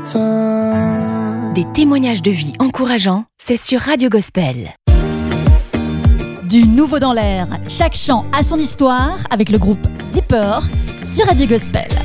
matin. Des témoignages de vie encourageants, c'est sur Radio Gospel. Du nouveau dans l'air, chaque chant a son histoire avec le groupe Deeper sur Radio Gospel.